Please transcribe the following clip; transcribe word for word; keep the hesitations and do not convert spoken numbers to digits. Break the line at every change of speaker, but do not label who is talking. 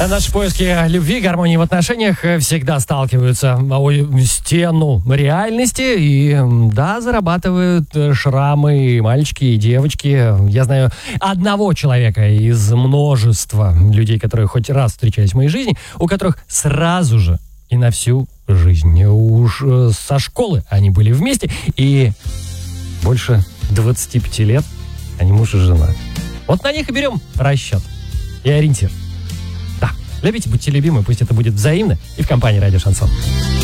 Наши поиски любви, гармонии в отношениях всегда сталкиваются о стену реальности. И да, зарабатывают шрамы и мальчики, и девочки. Я знаю одного человека из множества людей, которые хоть раз встречались в моей жизни, у которых сразу же и на всю жизнь. Уж со школы они были вместе, и больше двадцати пяти лет они муж и жена. Вот на них и берем расчет и ориентир. Любите, будьте любимы, пусть это будет взаимно и в компании «Радио Шансон».